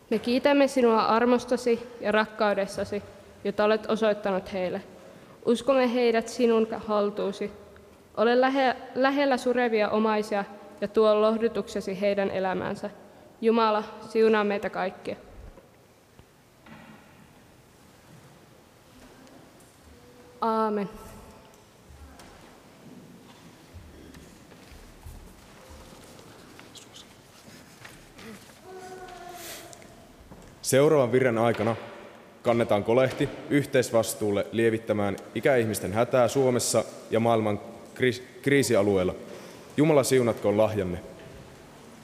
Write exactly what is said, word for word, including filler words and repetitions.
Me kiitämme sinua armostasi ja rakkaudessasi, jota olet osoittanut heille. Uskomme heidät sinun haltuusi. Ole lähe, lähellä surevia omaisia ja tuo lohdutuksesi heidän elämäänsä. Jumala, siunaa meitä kaikkia. Aamen. Seuraavan virren aikana kannetaan kolehti yhteisvastuulle lievittämään ikäihmisten hätää Suomessa ja maailman kriisialueella. Jumala siunatkoon lahjanne.